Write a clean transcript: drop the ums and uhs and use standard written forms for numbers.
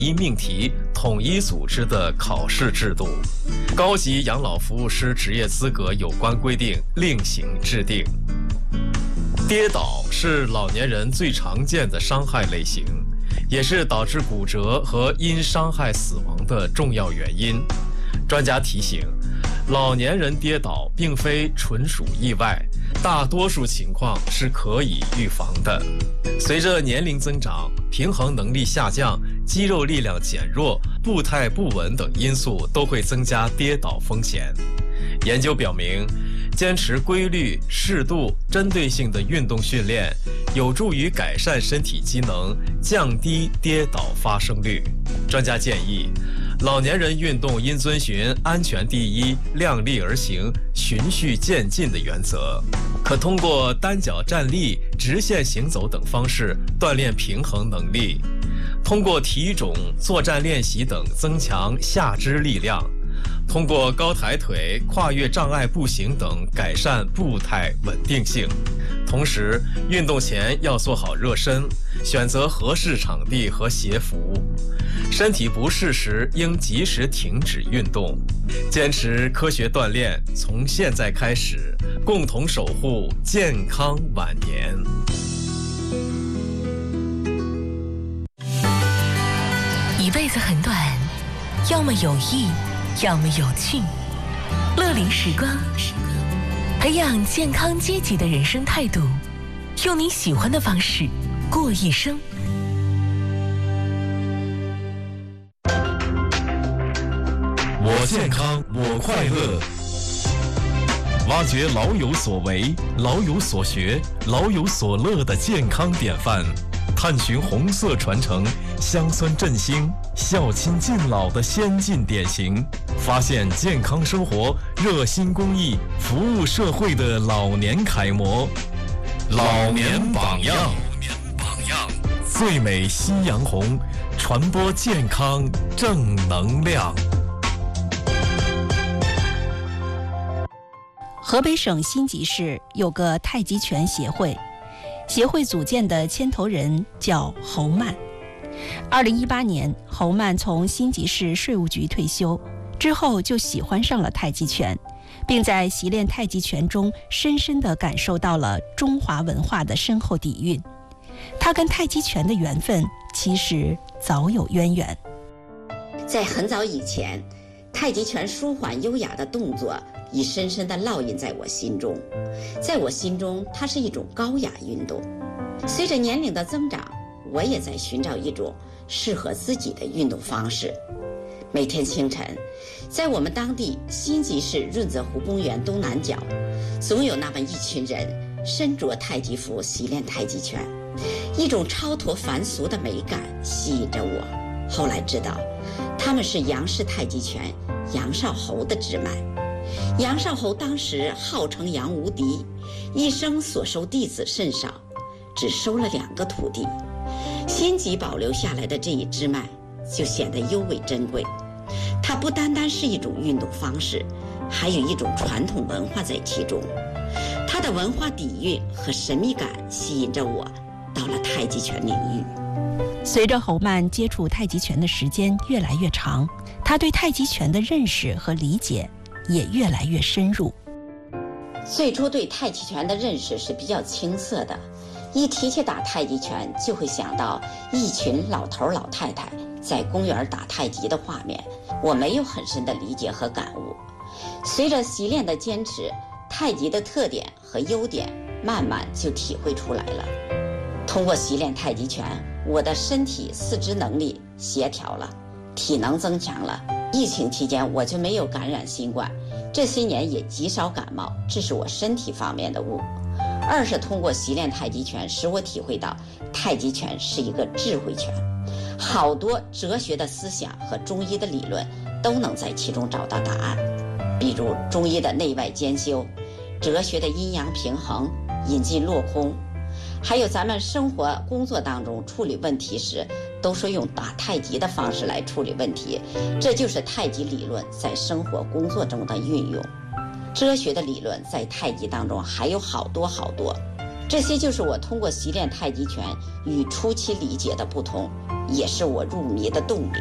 一命题统一组织的考试制度，高级养老服务师职业资格有关规定另行制定。跌倒是老年人最常见的伤害类型，也是导致骨折和因伤害死亡的重要原因。专家提醒，老年人跌倒并非纯属意外，大多数情况是可以预防的。随着年龄增长，平衡能力下降、肌肉力量减弱、步态不稳等因素都会增加跌倒风险。研究表明，坚持规律、适度、针对性的运动训练，有助于改善身体机能，降低跌倒发生率。专家建议，老年人运动应遵循安全第一、量力而行、循序渐进的原则，可通过单脚站立、直线行走等方式锻炼平衡能力，通过体踵、作战练习等增强下肢力量，通过高抬腿、跨越障碍步行等改善步态稳定性。同时，运动前要做好热身，选择合适场地和鞋服。身体不适时应及时停止运动。坚持科学锻炼，从现在开始，共同守护健康晚年。 一辈子很短，要么有益，要么有趣。乐龄时光，培养健康积极的人生态度，用你喜欢的方式过一生。 我健康，我快乐。挖掘老有所为、老有所学、老有所乐的健康典范，探寻红色传承、乡村振兴、孝亲敬老的先进典型，发现健康生活、热心公益、服务社会的老年楷模。老年榜样，最美夕阳红，传播健康正能量。 河北省辛集市有个太极拳协会，协会组建的牵头人叫侯曼。2018年，侯曼从辛集市税务局退休之后，就喜欢上了太极拳，并在习练太极拳中深深地感受到了中华文化的深厚底蕴。他跟太极拳的缘分其实早有渊源。 在很早以前，太极拳舒缓优雅的动作已深深地烙印在我心中。在我心中，它是一种高雅运动。随着年龄的增长，我也在寻找一种适合自己的运动方式。每天清晨，在我们当地辛集市润泽湖公园东南角，总有那么一群人身着太极服习练太极拳，一种超脱凡俗的美感吸引着我。后来知道，他们是杨氏太极拳杨少侯的支脉。杨少侯当时号称杨无敌，一生所收弟子甚少，只收了2个徒弟。辛集保留下来的这一支脉就显得尤为珍贵。它不单单是一种运动方式，还有一种传统文化在其中。它的文化底蕴和神秘感吸引着我到了太极拳领域。 随着侯曼接触太极拳的时间越来越长，他对太极拳的认识和理解也越来越深入。 最初对太极拳的认识是比较青涩的，一提起打太极拳，就会想到一群老头老太太在公园打太极的画面，我没有很深的理解和感悟。随着习练的坚持，太极的特点和优点慢慢就体会出来了。通过习练太极拳，我的身体四肢能力协调了，体能增强了。疫情期间我就没有感染新冠，这些年也极少感冒，这是我身体方面的悟。二是通过习练太极拳，使我体会到太极拳是一个智慧拳，好多哲学的思想和中医的理论都能在其中找到答案。比如中医的内外兼修，哲学的阴阳平衡，引进落空，还有咱们生活工作当中处理问题时，都说用打太极的方式来处理问题，这就是太极理论在生活工作中的运用。哲学的理论在太极当中还有好多好多， 这些就是我通过习练太极拳与初期理解的不同，也是我入迷的动力。